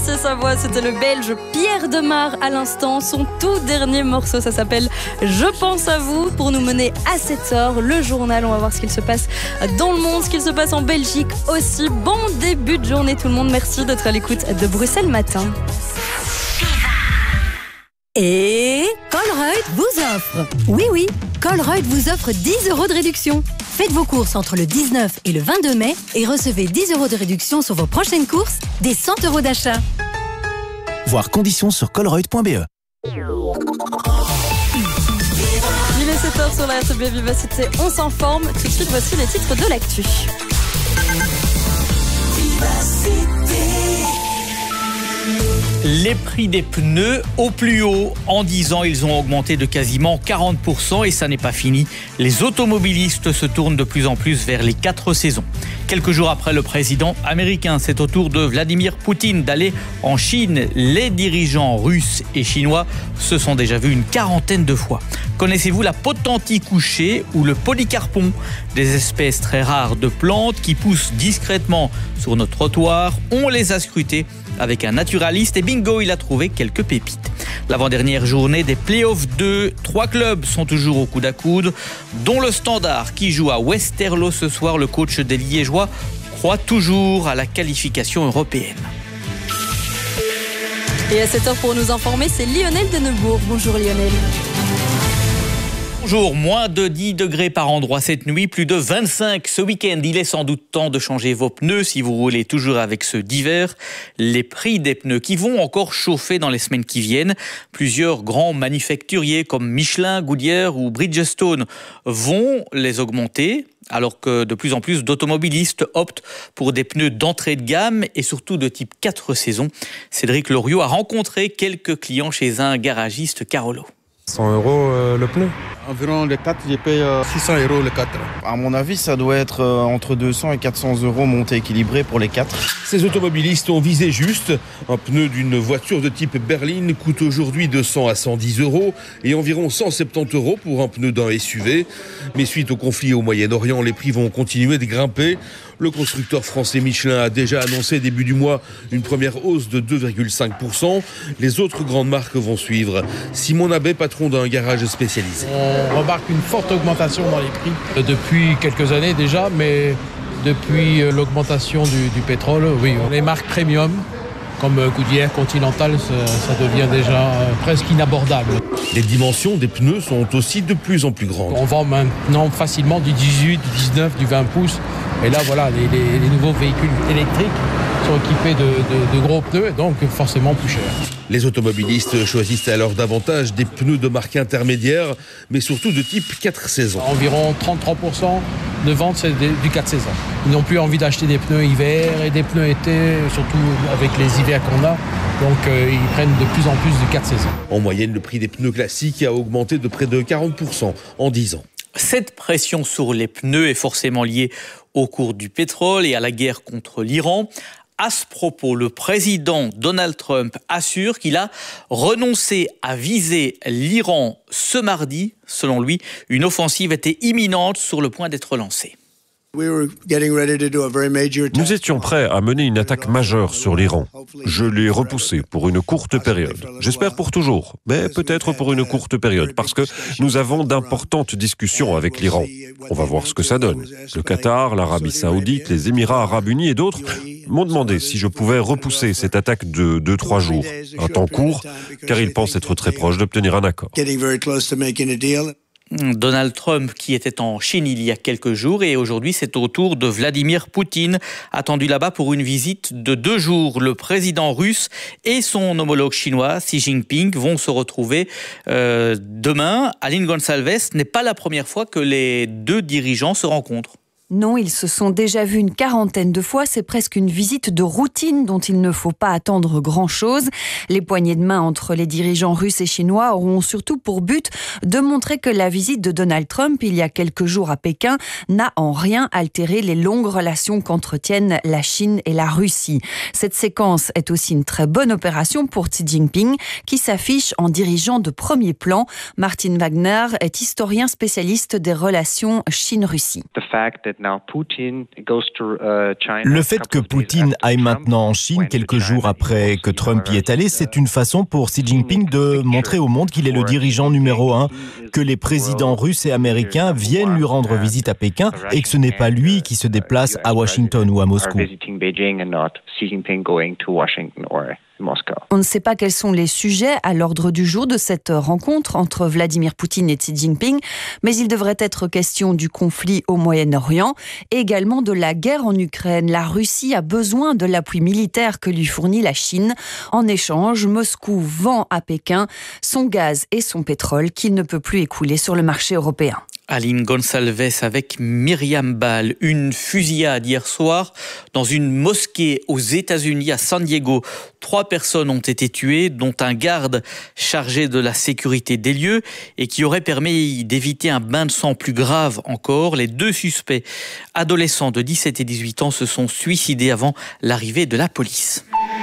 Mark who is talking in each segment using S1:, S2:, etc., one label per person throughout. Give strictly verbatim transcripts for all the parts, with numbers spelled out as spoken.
S1: reconnaissez sa voix, c'était le Belge Pierre Demar à l'instant. Son tout dernier morceau, ça s'appelle Je pense à vous. Pour nous mener à sept heures, le journal, on va voir ce qu'il se passe dans le monde, ce qu'il se passe en Belgique aussi. Bon début de journée tout le monde, merci d'être à l'écoute de Bruxelles Matin.
S2: Et Colruyt vous offre. Oui, oui, Colruyt vous offre dix euros de réduction. Faites vos courses entre le dix-neuf et le vingt-deux mai et recevez dix euros de réduction sur vos prochaines courses, des cent euros d'achat.
S3: Voir conditions sur colruyt point b e.
S1: Il est sept heures sur la R T B Vivacité, on s'informe. Tout de suite, voici les titres de l'actu.
S4: Les prix des pneus au plus haut. En dix ans, ils ont augmenté de quasiment quarante pour cent et ça n'est pas fini. Les automobilistes se tournent de plus en plus vers les quatre saisons. Quelques jours après le président américain, c'est au tour de Vladimir Poutine d'aller en Chine. Les dirigeants russes et chinois se sont déjà vus une quarantaine de fois. Connaissez-vous la potentie couchée ou le polycarpon? Des espèces très rares de plantes qui poussent discrètement sur nos trottoirs. On les a scrutées avec un naturaliste et bingo, il a trouvé quelques pépites. L'avant-dernière journée des Playoffs deux, trois clubs sont toujours au coude à coude, dont le Standard qui joue à Westerlo ce soir. Le coach des Liégeois croit toujours à la qualification européenne.
S1: Et à sept heures pour nous informer, c'est Lionel de Neubourg. Bonjour Lionel.
S4: Bonjour, moins de dix degrés par endroit cette nuit, plus de vingt-cinq ce week-end. Il est sans doute temps de changer vos pneus si vous roulez toujours avec ceux d'hiver. Les prix des pneus qui vont encore chauffer dans les semaines qui viennent. Plusieurs grands manufacturiers comme Michelin, Goodyear ou Bridgestone vont les augmenter, alors que de plus en plus d'automobilistes optent pour des pneus d'entrée de gamme et surtout de type quatre saisons. Cédric Loriot a rencontré quelques clients chez un garagiste Carolo.
S5: cent euros euh, le pneu.
S6: Environ les quatre, je paye euh, six cents euros les quatre.
S7: À mon avis, ça doit être euh, entre deux cents et quatre cents euros monté équilibré pour les quatre.
S8: Ces automobilistes ont visé juste. Un pneu d'une voiture de type berline coûte aujourd'hui de cent à cent dix euros et environ cent soixante-dix euros pour un pneu d'un S U V. Mais suite au conflit au Moyen-Orient, les prix vont continuer de grimper. Le constructeur français Michelin a déjà annoncé début du mois une première hausse de deux virgule cinq pour cent. Les autres grandes marques vont suivre. Simon Abbé, patron d'un garage spécialisé.
S9: On remarque une forte augmentation dans les prix depuis quelques années déjà, mais depuis l'augmentation du, du pétrole, oui, les marques premium comme Goodyear, Continental, ça, ça devient déjà presque inabordable.
S8: Les dimensions des pneus sont aussi de plus en plus grandes.
S9: On vend maintenant facilement du dix-huit, du dix-neuf, du vingt pouces. Et là, voilà, les, les, les nouveaux véhicules électriques sont équipés de, de, de gros pneus, donc forcément plus cher.
S8: Les automobilistes choisissent alors davantage des pneus de marque intermédiaire, mais surtout de type quatre saisons.
S9: Environ trente-trois pour cent de ventes, c'est du quatre saisons. Ils n'ont plus envie d'acheter des pneus hiver et des pneus été, surtout avec les hivers qu'on a. Donc euh, ils prennent de plus en plus du quatre saisons.
S8: En moyenne, le prix des pneus classiques a augmenté de près de quarante pour cent en dix ans.
S4: Cette pression sur les pneus est forcément liée au cours du pétrole et à la guerre contre l'Iran. À ce propos, le président Donald Trump assure qu'il a renoncé à viser l'Iran ce mardi. Selon lui, une offensive était imminente sur le point d'être lancée.
S10: Nous étions prêts à mener une attaque majeure sur l'Iran. Je l'ai repoussé pour une courte période. J'espère pour toujours, mais peut-être pour une courte période, parce que nous avons d'importantes discussions avec l'Iran. On va voir ce que ça donne. Le Qatar, l'Arabie Saoudite, les Émirats Arabes Unis et d'autres m'ont demandé si je pouvais repousser cette attaque de deux à trois jours, un temps court, car ils pensent être très proches d'obtenir un accord.
S4: Donald Trump qui était en Chine il y a quelques jours et aujourd'hui c'est au tour de Vladimir Poutine, attendu là-bas pour une visite de deux jours. Le président russe et son homologue chinois Xi Jinping vont se retrouver euh, demain. Aline Gonçalves, n'est pas la première fois que les deux dirigeants se rencontrent.
S2: Non, ils se sont déjà vus une quarantaine de fois. C'est presque une visite de routine dont il ne faut pas attendre grand-chose. Les poignées de main entre les dirigeants russes et chinois auront surtout pour but de montrer que la visite de Donald Trump il y a quelques jours à Pékin n'a en rien altéré les longues relations qu'entretiennent la Chine et la Russie. Cette séquence est aussi une très bonne opération pour Xi Jinping qui s'affiche en dirigeant de premier plan. Martin Wagner est historien spécialiste des relations Chine-Russie.
S11: The fact that Le fait que Poutine aille maintenant en Chine quelques jours après que Trump y est allé, c'est une façon pour Xi Jinping de montrer au monde qu'il est le dirigeant numéro un, que les présidents russes et américains viennent lui rendre visite à Pékin et que ce n'est pas lui qui se déplace à Washington ou à Moscou.
S2: On ne sait pas quels sont les sujets à l'ordre du jour de cette rencontre entre Vladimir Poutine et Xi Jinping, mais il devrait être question du conflit au Moyen-Orient et également de la guerre en Ukraine. La Russie a besoin de l'appui militaire que lui fournit la Chine. En échange, Moscou vend à Pékin son gaz et son pétrole qu'il ne peut plus écouler sur le marché européen.
S4: Aline Gonçalves avec Myriam Ball. Une fusillade hier soir dans une mosquée aux États-Unis à San Diego. Trois personnes ont été tuées, dont un garde chargé de la sécurité des lieux et qui aurait permis d'éviter un bain de sang plus grave encore. Les deux suspects adolescents de dix-sept et dix-huit ans se sont suicidés avant l'arrivée de la police.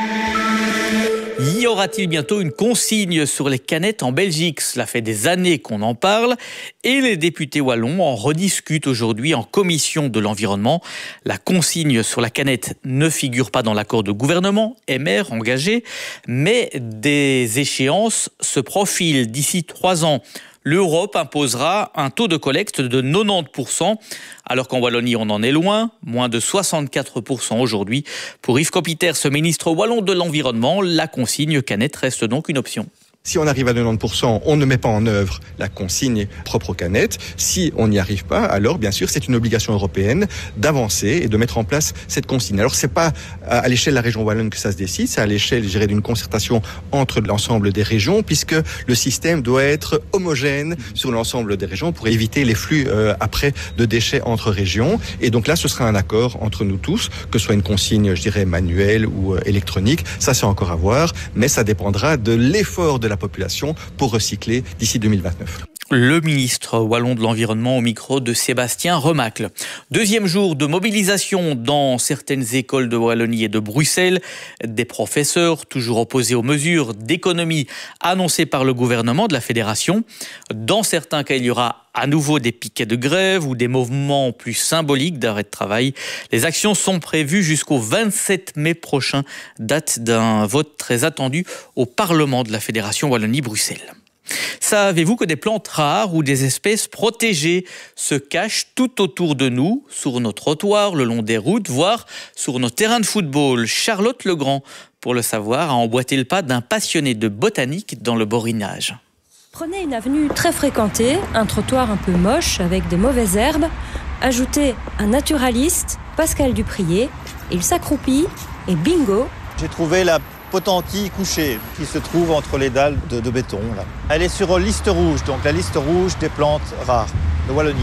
S4: Y aura-t-il bientôt une consigne sur les canettes en Belgique ? Cela fait des années qu'on en parle et les députés wallons en rediscutent aujourd'hui en commission de l'environnement. La consigne sur la canette ne figure pas dans l'accord de gouvernement, M R engagé, mais des échéances se profilent d'ici trois ans. L'Europe imposera un taux de collecte de quatre-vingt-dix pour cent, alors qu'en Wallonie on en est loin, moins de soixante-quatre pour cent aujourd'hui. Pour Yves Copiter, ce ministre wallon de l'Environnement, la consigne canette reste donc une option.
S12: Si on arrive à quatre-vingt-dix pour cent, on ne met pas en œuvre la consigne propre aux canettes. Si on n'y arrive pas, alors bien sûr c'est une obligation européenne d'avancer et de mettre en place cette consigne. Alors c'est pas à l'échelle de la région wallonne que ça se décide, c'est à l'échelle, je dirais, d'une concertation entre l'ensemble des régions, puisque le système doit être homogène sur l'ensemble des régions pour éviter les flux euh, après de déchets entre régions. Et donc là, ce sera un accord entre nous tous, que ce soit une consigne, je dirais, manuelle ou euh, électronique. Ça, c'est encore à voir, mais ça dépendra de l'effort de la population pour recycler d'ici deux mille vingt-neuf.
S4: Le ministre wallon de l'Environnement au micro de Sébastien Remacle. Deuxième jour de mobilisation dans certaines écoles de Wallonie et de Bruxelles. Des professeurs toujours opposés aux mesures d'économie annoncées par le gouvernement de la fédération. Dans certains cas, il y aura à nouveau des piquets de grève ou des mouvements plus symboliques d'arrêt de travail. Les actions sont prévues jusqu'au vingt-sept mai prochain, date d'un vote très attendu au Parlement de la Fédération Wallonie-Bruxelles. Savez-vous que des plantes rares ou des espèces protégées se cachent tout autour de nous, sur nos trottoirs, le long des routes, voire sur nos terrains de football ? Charlotte Legrand, pour le savoir, a emboîté le pas d'un passionné de botanique dans le Borinage.
S13: Prenez une avenue très fréquentée, un trottoir un peu moche avec des mauvaises herbes, ajoutez un naturaliste, Pascal Duprier, il s'accroupit et bingo.
S14: J'ai trouvé la potentille couchée qui se trouve entre les dalles de, de béton. Là. Elle est sur liste rouge, donc la liste rouge des plantes rares de Wallonie.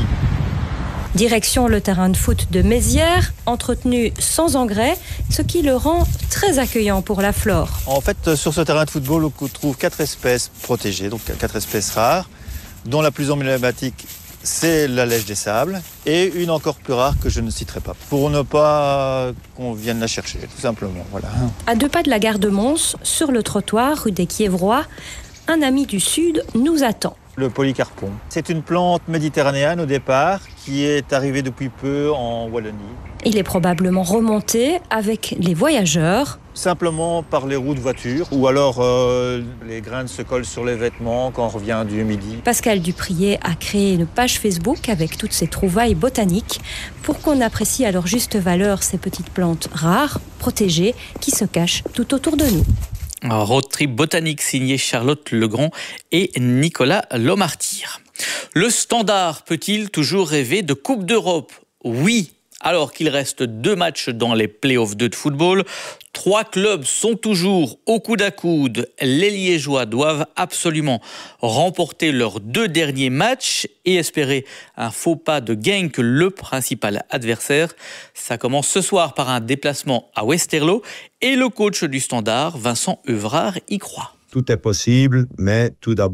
S13: Direction le terrain de foot de Mézières, entretenu sans engrais, ce qui le rend très accueillant pour la flore.
S14: En fait, sur ce terrain de football, on trouve quatre espèces protégées, donc quatre espèces rares, dont la plus emblématique, c'est la lèche des sables, et une encore plus rare que je ne citerai pas, pour ne pas qu'on vienne la chercher, tout simplement. Voilà.
S13: À deux pas de la gare de Mons, sur le trottoir, rue des Quiévrois, un ami du Sud nous attend.
S14: Le polycarpon. C'est une plante méditerranéenne au départ, qui est arrivée depuis peu en Wallonie.
S13: Il est probablement remonté avec les voyageurs.
S14: Simplement par les roues de voiture, ou alors euh, les graines se collent sur les vêtements quand on revient du midi.
S13: Pascal Duprier a créé une page Facebook avec toutes ses trouvailles botaniques pour qu'on apprécie à leur juste valeur ces petites plantes rares, protégées, qui se cachent tout autour de nous.
S4: Un road trip botanique signé Charlotte Legrand et Nicolas Lomartyr. Le Standard peut-il toujours rêver de Coupe d'Europe ? Oui, alors qu'il reste deux matchs dans les play-offs deux de football. Trois clubs sont toujours au coude à coude. Les Liégeois doivent absolument remporter leurs deux derniers matchs et espérer un faux pas de Genk, le principal adversaire. Ça commence ce soir par un déplacement à Westerlo et le coach du Standard, Vincent Euvrard, y croit.
S15: Tout est possible, mais tout d'abord,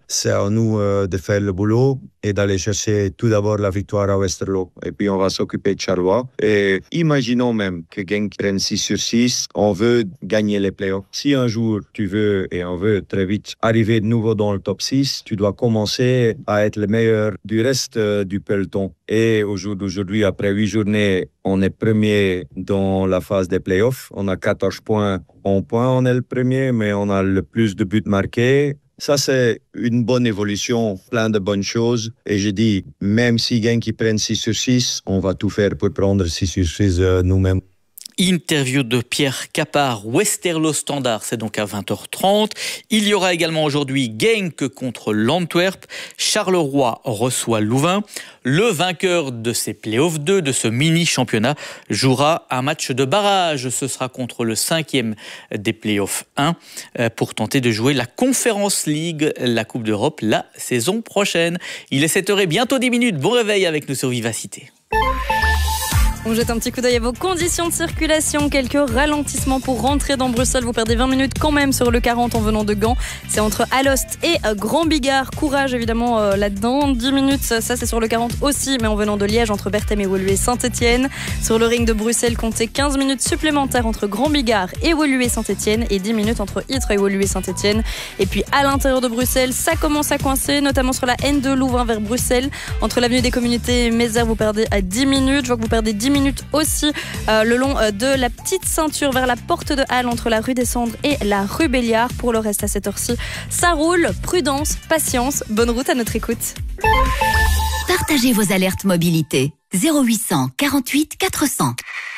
S15: c'est à nous euh, de faire le boulot et d'aller chercher tout d'abord la victoire à Westerlo. Et puis, on va s'occuper de Charleroi. Et imaginons même que Genk prenne six sur six. On veut gagner les playoffs. Si un jour, tu veux, et on veut très vite, arriver de nouveau dans le top six, tu dois commencer à être le meilleur du reste euh, du peloton. Et au jour d'aujourd'hui, après huit journées, on est premier dans la phase des playoffs. On a quatorze points. En points, on est le premier, mais on a le plus de buts marqués. Ça, c'est une bonne évolution, plein de bonnes choses. Et je dis, même si Genk qui prennent six sur six, on va tout faire pour prendre six sur six euh, nous-mêmes.
S4: Interview de Pierre Capard, Westerlo Standard, c'est donc à vingt heures trente. Il y aura également aujourd'hui Genk contre l'Antwerp. Charleroi reçoit Louvain. Le vainqueur de ces playoffs deux, de ce mini-championnat, jouera un match de barrage. Ce sera contre le cinquième des playoffs un pour tenter de jouer la Conference League, la Coupe d'Europe, la saison prochaine. Il est sept heures et bientôt dix minutes. Bon réveil avec nous sur Vivacité.
S1: On jette un petit coup d'œil à vos conditions de circulation. Quelques ralentissements pour rentrer dans Bruxelles. Vous perdez vingt minutes quand même sur le quarante en venant de Gand. C'est entre Alost et Grand Bigard. Courage évidemment euh, là-dedans. dix minutes, ça c'est sur le quarante aussi, mais en venant de Liège entre Berthem et Woluwe Saint-Etienne. Sur le ring de Bruxelles, comptez quinze minutes supplémentaires entre Grand Bigard et Woluwe Saint-Etienne et dix minutes entre Ytre et Woluwe Saint-Etienne. Et puis à l'intérieur de Bruxelles, ça commence à coincer, notamment sur la N deux Louvain vers Bruxelles. Entre l'avenue des Communautés et Mézard, vous perdez à dix minutes. Je vois que vous perdez dix minutes aussi euh, le long euh, de la petite ceinture vers la porte de Halle entre la rue des Cendres et la rue Béliard. Pour le reste à cette heure-ci, ça roule, prudence, patience, bonne route à notre écoute.
S16: Partagez vos alertes mobilité zéro huit cent quarante-huit quatre cents.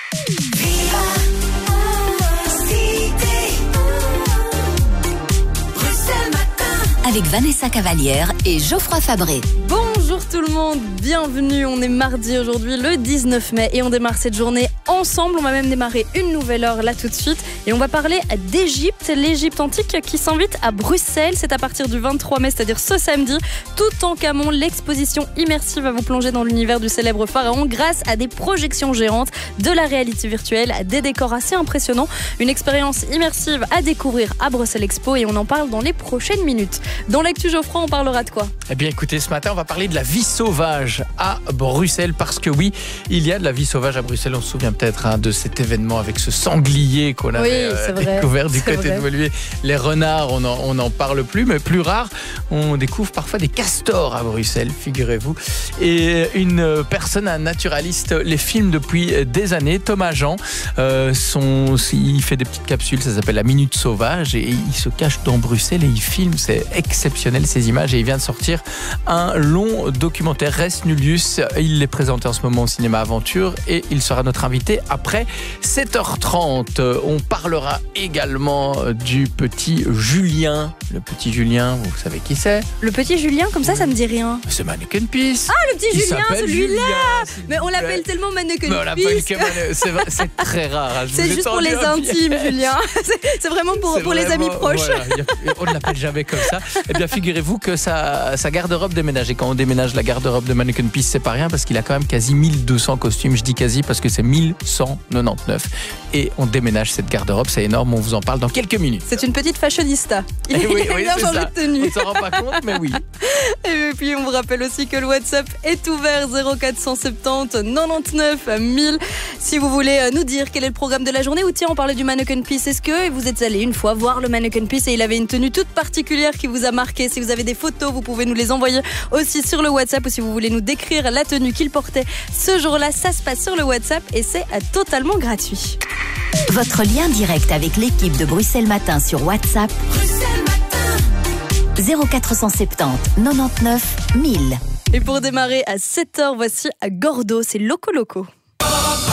S16: Avec Vanessa Cavalière et Geoffroy Fabré.
S1: Bonjour tout le monde, bienvenue. On est mardi aujourd'hui, le dix-neuf mai, et on démarre cette journée ensemble. On va même démarrer une nouvelle heure là tout de suite. Et on va parler d'Égypte, l'Égypte antique qui s'invite à Bruxelles. C'est à partir du vingt-trois mai, c'est-à-dire ce samedi. Tout en Camon, l'exposition immersive va vous plonger dans l'univers du célèbre pharaon grâce à des projections géantes, de la réalité virtuelle, des décors assez impressionnants. Une expérience immersive à découvrir à Bruxelles Expo, et on en parle dans les prochaines minutes. Dans l'actu Geoffroy, on parlera de quoi ?
S9: Eh bien écoutez, ce matin on va parler de la vie sauvage à Bruxelles, parce que oui, il y a de la vie sauvage à Bruxelles. On se souvient peut-être hein, de cet événement avec ce sanglier qu'on avait
S1: oui,
S9: euh, découvert du
S1: c'est
S9: côté
S1: vrai.
S9: de Woluwe. Les renards, on n'en parle plus, mais plus rare, on découvre parfois des castors à Bruxelles, figurez-vous. Et une personne, un naturaliste, les filme depuis des années, Thomas Jean, euh, son, il fait des petites capsules, ça s'appelle la Minute Sauvage, et il se cache dans Bruxelles et il filme, c'est exceptionnel ces images, et il vient de sortir un long documentaire, Res Nullius. Il l'est présenté en ce moment au cinéma Aventure et il sera notre invité après sept heures trente. On parlera également du petit Julien. Le petit Julien, vous savez qui c'est ?
S1: Le petit Julien, comme ça, ça me dit rien.
S9: C'est Mannequin Peace.
S1: Ah, le petit
S9: Il
S1: Julien,
S9: s'appelle
S1: celui-là
S9: Julien,
S1: Mais on l'appelle tellement Mannequin
S9: Mais on l'appelle
S1: Peace.
S9: que Mane- c'est, vrai, c'est très rare. hein. Je
S1: C'est
S9: vous ai
S1: juste pour
S9: tendu
S1: les
S9: un
S1: intimes,
S9: piège.
S1: Julien. C'est, c'est vraiment pour,
S9: C'est
S1: pour les
S9: vraiment-
S1: amis proches.
S9: voilà, y a- on ne l'appelle jamais comme ça. Eh bien, figurez-vous que sa, sa garde-robe déménage. Et quand on déménage la garde-robe de Mannequin Peace, c'est pas rien, parce qu'il a quand même quasi mille deux cents costumes. Je dis quasi parce que c'est mille cent quatre-vingt-dix-neuf. Et on déménage cette garde-robe, c'est énorme. On vous en parle dans quelques minutes.
S1: C'est une petite fashionista. Il
S9: Eh oui,
S1: a
S9: oui,
S1: bien
S9: c'est
S1: changé
S9: ça.
S1: de tenue.
S9: On ne s'en rend pas compte, mais oui.
S1: Et puis on vous rappelle aussi que le WhatsApp est ouvert zéro quatre cent soixante-dix quatre-vingt-dix-neuf mille. Si vous voulez nous dire quel est le programme de la journée, ou tiens, on parlait du Mannequin Peace. Est-ce que vous êtes allé une fois voir le Mannequin Peace et il avait une tenue toute particulière qui vous a marqué? Si vous avez des photos, vous pouvez nous les envoyer aussi sur le WhatsApp, ou si vous voulez nous décrire la tenue qu'il portait ce jour-là, ça se passe sur le WhatsApp et c'est totalement gratuit.
S16: Votre lien direct avec l'équipe de Bruxelles Matin sur WhatsApp. zéro quatre cent soixante-dix quatre-vingt-dix-neuf mille.
S1: Et pour démarrer à sept heures, voici à Gordo, c'est Loco Loco.